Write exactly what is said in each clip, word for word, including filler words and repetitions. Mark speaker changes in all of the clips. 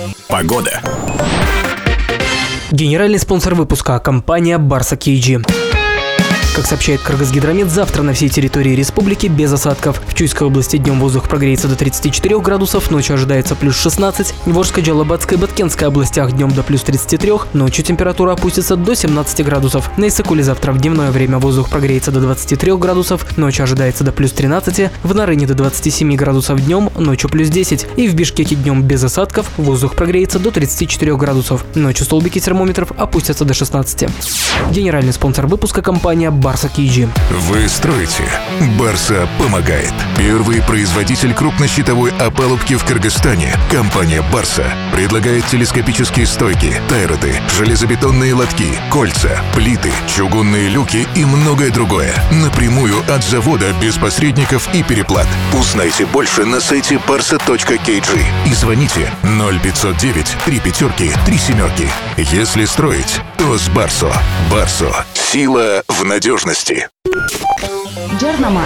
Speaker 1: Погода.
Speaker 2: Генеральный спонсор выпуска – компания Барса кей джи. Как сообщает Кыргызгидромет, завтра на всей территории республики без осадков. В Чуйской области днем воздух прогреется до тридцати четырёх градусов, ночью ожидается плюс шестнадцать. В Орской, Джалабадской и Баткенской областях днем до плюс тридцати трёх, ночью температура опустится до семнадцати градусов. На Иссыкуле завтра в дневное время воздух прогреется до двадцати трёх градусов, ночью ожидается до плюс тринадцати. В Нарыне до двадцати семи градусов днем, ночью плюс десять. И в Бишкеке днем без осадков воздух прогреется до тридцати четырёх градусов. Ночью столбики термометров опустятся до шестнадцати. Генеральный спонсор выпуска – компания Барса кей джи.
Speaker 1: Вы строите. Барса помогает. Первый производитель крупнощитовой опалубки в Кыргызстане. Компания Барса предлагает телескопические стойки, тайроды, железобетонные лотки, кольца, плиты, чугунные люки и многое другое. Напрямую от завода, без посредников и переплат. Узнайте больше на сайте барса точка кей джи и звоните ноль пятьсот девять три пятерки три семерки. Если строить, то с Барсо. Барсо. Сила в надежности.
Speaker 3: Жарнама.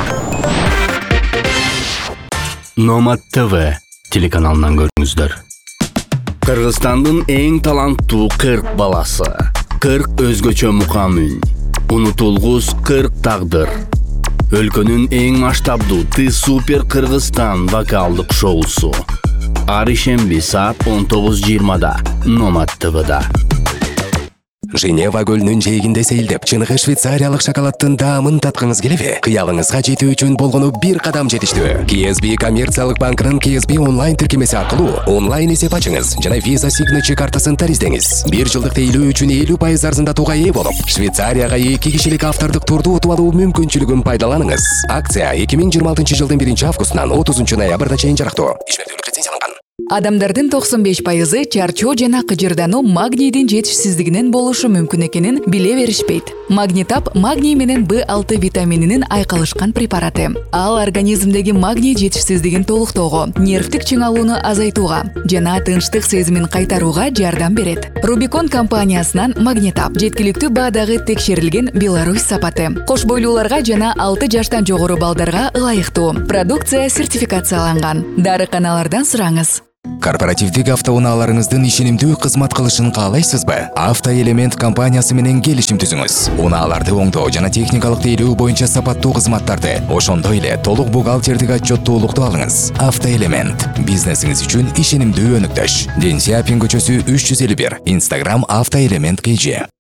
Speaker 4: Номад ТВ телеканалынан көрүңүздөр. Кыргызстандын эң таланттуу кырк баласы. кырк өзгөчө мукам үн. Унутулгус кырк тагдыр. Өлкөнүн эң масштабдуу Ты Супер Кыргызстан вокалдык шоусу. Ар ишемби саат он тогуз жыйырмада Номад ТВда.
Speaker 5: Женева көлүнүн жээгинде сейилдеп, чыныгы швейцариялык шоколадтын даамын таткыңыз келеби? Кыялыңызга жетүү үчүн болгону бир кадам жетиштүү. кей эс би коммерциялык банкынын кей эс би онлайн тиркемеси аркылуу онлайн эсеп ачыңыз жана Visa Signature картасын тариздеңиз. бир жылдык тейлөө үчүн элүү пайыз арзандатууга ээ болуп, Швейцарияга эки кишилик автордук турду утуп алуу мүмкүнчүлүгүн пайдаланыңыз. Акция эки миң жыйырма алтынчы жылдын биринчи августунан отузунчу ноябрда чейин жарактуу. Ишмектүүлүк лицензияланган.
Speaker 6: Адамдардын токсон беш пайызы чарчоо жана кыжырдануу магнийдин жетишсиздигинен болушу мүмкүн экенин биле беришпейт. Магнитап магний менен бэ алты витамининин айкалышкан препараты. Ал организмдеги магний жетишсиздигин толуктоого, нервтик чыңалууну азайтууга жана тынчтык сезимин кайтарууга жардам берет. Рубикон компаниясынан Магнитап жеткиликтүү баадагы текшерилген Беларусь сапаты. Кош бойлууларга жана алты жаштан жогору балдарга ылайыктуу. Продукция сертификацияланган. Дарыканалардан сураңыз.
Speaker 5: Корпоративдик автоунааларыңыздын ишенимдүү кызмат кылышын каалайсызбы? Автоэлемент компаниясы менен келишим түзүңүз. Унааларды оңдоо жана техникалык тейлөө боюнча сапаттуу кызматтарды, ошондой эле толук бухгалтердик отчеттуулукту алыңыз. Автоэлемент бизнесиңиз үчүн ишенимдүү өнүктөш. Ден Сиапин көчөсү үч жүз элүү бир. Instagram автоэлемент кей джи.